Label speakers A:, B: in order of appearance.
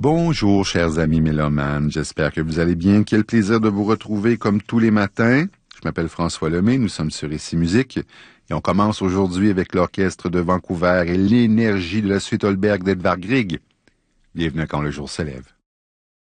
A: Bonjour, chers amis mélomanes. J'espère que vous allez bien. Quel plaisir de vous retrouver comme tous les matins. Je m'appelle François Lemay. Nous sommes sur Ici Musique. Et on commence aujourd'hui avec l'Orchestre de Vancouver et l'énergie de la suite Holberg d'Edvard Grieg. Bienvenue à Quand le jour se lève.